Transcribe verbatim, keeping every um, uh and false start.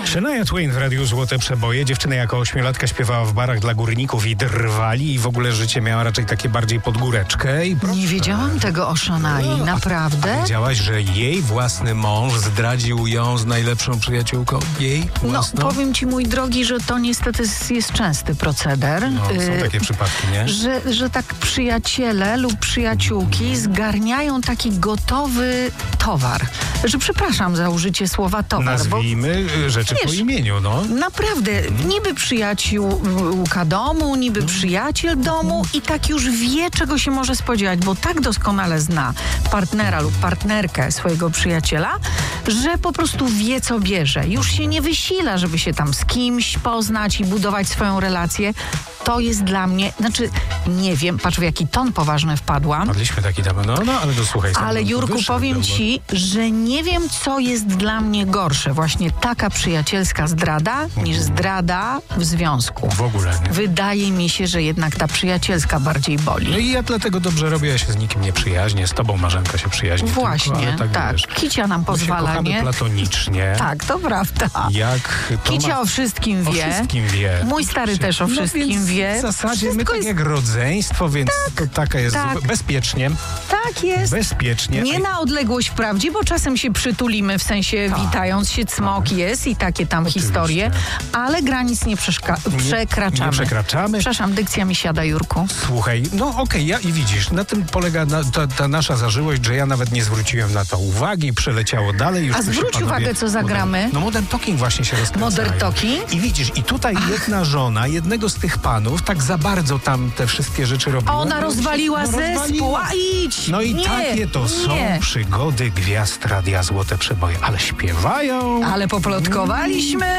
Shania Twain w Radiu Złote Przeboje. Dziewczyna jako ośmiolatka śpiewała w barach dla górników i drwali i w ogóle życie miała raczej takie bardziej pod góreczkę. I Nie wiedziałam tego o Shanii, No, naprawdę? A wiedziałaś, że jej własny mąż zdradził ją z najlepszą przyjaciółką jej No, własną? powiem ci, mój drogi, że to niestety jest, jest częsty proceder. No, są y, takie przypadki, nie? Że, że tak przyjaciele lub przyjaciółki zgarniają taki gotowy towar. Że przepraszam za użycie słowa towar. Nazwijmy bo, rzeczy wiesz, po imieniu, no. Naprawdę, niby przyjaciółka domu, niby przyjaciel domu i tak już wie, czego się może spodziewać, bo tak doskonale zna partnera lub partnerkę swojego przyjaciela, że po prostu wie, co bierze. Już się nie wysila, żeby się tam z kimś poznać i budować swoją relację. To jest dla mnie, znaczy nie wiem, patrz w jaki ton poważny wpadłam. Padliśmy taki tam, no, no, ale to słuchaj. Ale Jurku, wyższy, powiem bo- ci, że nie wiem, co jest dla mnie gorsze. Właśnie taka przyjacielska zdrada, niż zdrada w związku. W ogóle, nie? Wydaje mi się, że jednak ta przyjacielska bardziej No boli. i ja dlatego dobrze robię, ja się z nikim nie przyjaźnię, z tobą, Marzenka, się przyjaźni. Właśnie, tylko, ale tak, tak. Wiesz, Kicia nam my się pozwala, kochamy nie? platonicznie. Tak, to prawda. Jak to Kicia ma... o wszystkim O wie. wszystkim wie. Mój stary też o No wszystkim więc wie. W zasadzie my Wszystko tak jest- jak rodzeństwo, więc to taka jest tak. bezpiecznie. Tak jest. Bezpiecznie. Nie na odległość wprawdzie, bo czasem się przytulimy, w sensie Tak. witając się, cmok jest i takie tam historie, ale granic nie przeszka- przekraczamy. Nie przekraczamy. Przepraszam, dykcja mi siada, Jurku. Słuchaj, no okej, ja i widzisz, na tym polega na, ta, ta nasza zażyłość, że ja nawet nie zwróciłem na to uwagi, przeleciało dalej. Już A tu się zwróć panowie- uwagę, co zagramy. Modern, no Modern Talking właśnie się rozkręcają. Modern Talking? I widzisz, i tutaj jedna żona jednego z tych panów tak za bardzo tam te wszystkie rzeczy robiła. A ona No, rozwaliła no, zespół, rozwaliła. a idź! No i nie, takie to są nie. przygody gwiazd Radia Złote Przeboje. Ale śpiewają. Ale poplotkowaliśmy.